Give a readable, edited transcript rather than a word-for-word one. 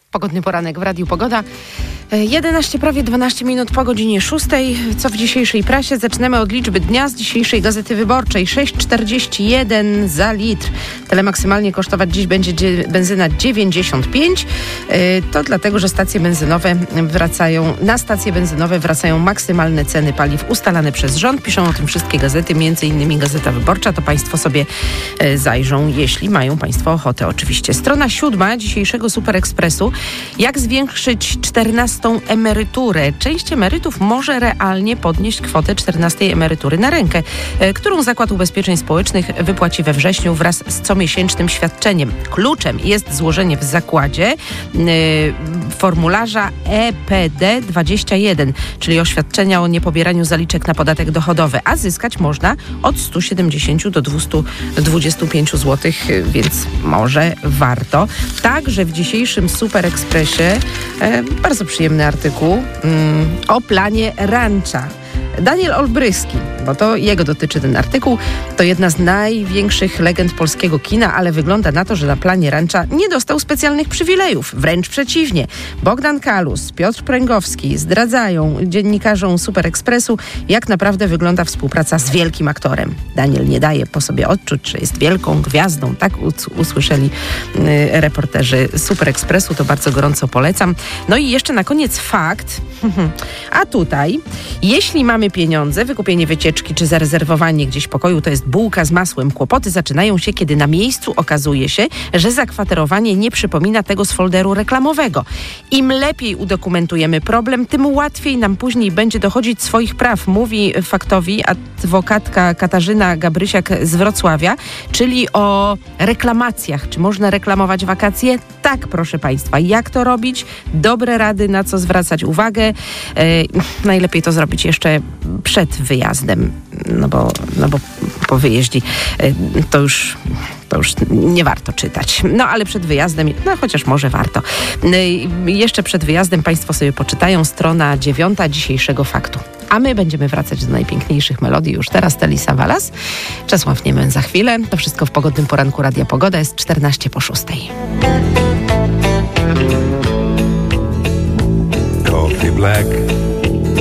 Pogodny poranek w Radiu Pogoda. 11, prawie 12 minut po godzinie 6. Co w dzisiejszej prasie? Zaczynamy od liczby dnia z dzisiejszej Gazety Wyborczej. 6,41 za litr. Tyle maksymalnie kosztować dziś będzie benzyna 95. To dlatego, że na stacje benzynowe wracają maksymalne ceny paliw ustalane przez rząd. Piszą o tym wszystkie gazety, między innymi Gazeta Wyborcza. To Państwo sobie zajrzą, jeśli mają Państwo ochotę oczywiście. Strona 7 dzisiejszego Super Expressu. Jak zwiększyć 14. emeryturę? Część emerytów może realnie podnieść kwotę 14. emerytury na rękę, którą Zakład Ubezpieczeń Społecznych wypłaci we wrześniu wraz z comiesięcznym świadczeniem. Kluczem jest złożenie w zakładzie formularza EPD21, czyli oświadczenia o niepobieraniu zaliczek na podatek dochodowy, a zyskać można od 170 do 225 zł, więc może warto. Także w dzisiejszym Super Expressie bardzo przyjemny artykuł o planie Rancza. Daniel Olbryski, bo to jego dotyczy ten artykuł, to jedna z największych legend polskiego kina, ale wygląda na to, że na planie Rancza nie dostał specjalnych przywilejów. Wręcz przeciwnie. Bogdan Kalus, Piotr Pręgowski zdradzają dziennikarzom Super Expressu, jak naprawdę wygląda współpraca z wielkim aktorem. Daniel nie daje po sobie odczuć, że jest wielką gwiazdą. Tak usłyszeli reporterzy Super Expressu. To bardzo gorąco polecam. No i jeszcze na koniec fakt. A tutaj, jeśli mamy pieniądze, wykupienie wycieczki czy zarezerwowanie gdzieś pokoju to jest bułka z masłem. Kłopoty zaczynają się, kiedy na miejscu okazuje się, że zakwaterowanie nie przypomina tego z folderu reklamowego. Im lepiej udokumentujemy problem, tym łatwiej nam później będzie dochodzić swoich praw, mówi faktowi adwokatka Katarzyna Gabrysiak z Wrocławia, czyli o reklamacjach. Czy można reklamować wakacje? Tak, proszę Państwa. Jak to robić? Dobre rady, na co zwracać uwagę. Najlepiej to zrobić jeszcze przed wyjazdem, no bo po wyjeździe to już nie warto czytać. No ale przed wyjazdem, chociaż może warto. Jeszcze przed wyjazdem Państwo sobie poczytają, strona 9 dzisiejszego faktu. A my będziemy wracać do najpiękniejszych melodii już teraz. Telisa Walas, Czesław Niemen za chwilę. To wszystko w pogodnym poranku Radia Pogoda. Jest 14 po 6. Coffee black